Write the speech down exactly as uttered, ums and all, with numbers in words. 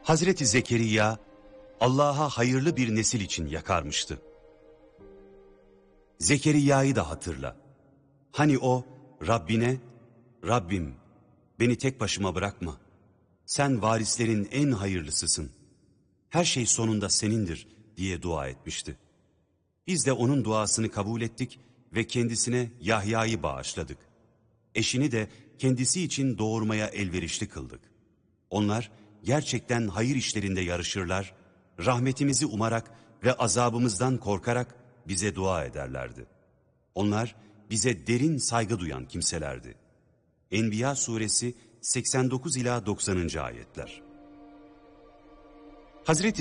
Hazreti Zekeriya, Allah'a hayırlı bir nesil için yakarmıştı. Zekeriya'yı da hatırla. Hani o, Rabbine, Rabbim beni tek başıma bırakma. Sen varislerin en hayırlısısın. Her şey sonunda senindir diye dua etmişti. Biz de onun duasını kabul ettik ve kendisine Yahya'yı bağışladık. Eşini de kendisi için doğurmaya elverişli kıldık. Onlar gerçekten hayır işlerinde yarışırlar, rahmetimizi umarak ve azabımızdan korkarak bize dua ederlerdi. Onlar bize derin saygı duyan kimselerdi. Enbiya suresi seksen dokuz ila doksanıncı ayetler. Hazreti